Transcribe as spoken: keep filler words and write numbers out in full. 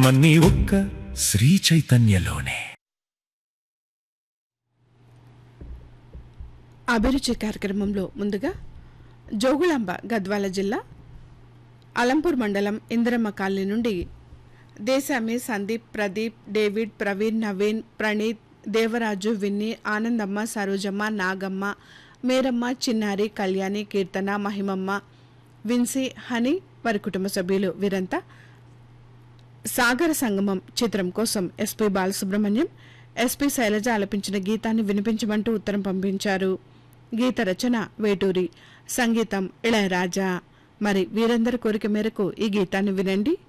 జన్మన్నీ ఒక్క శ్రీ చైతన్యలోనే. అభిరుచి కార్యక్రమంలో ముందుగా జోగులాంబ గద్వాల జిల్లా అలంపూర్ మండలం ఇందిరమ్మ కాలనీ నుండి దేశామి, సందీప్, ప్రదీప్, డేవిడ్, ప్రవీణ్, నవీన్, ప్రణీత్, దేవరాజు, విన్ని, ఆనందమ్మ, సరోజమ్మ, నాగమ్మ, మేరమ్మ, చిన్నారి, కళ్యాణి, కీర్తన, మహిమమ్మ, విన్సీ, హనీ వారి కుటుంబ సభ్యులు వీరంతా సాగర సంగమం చిత్రం కోసం ఎస్పీ బాలసుబ్రహ్మణ్యం, ఎస్పీ శైలజ ఆలపించిన గీతాన్ని వినిపించమంటూ ఉత్తరం పంపించారు. గీత రచన వేటూరి, సంగీతం ఇళయరాజా. మరి వీరందరి కోరిక మేరకు ఈ గీతాన్ని వినండి.